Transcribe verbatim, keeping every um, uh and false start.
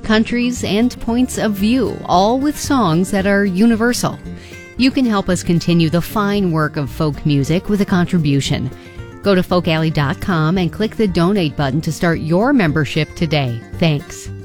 countries, and points of view, all with songs that are universal. You can help us continue the fine work of folk music with a contribution. Go to folk alley dot com and click the donate button to start your membership today. Thanks.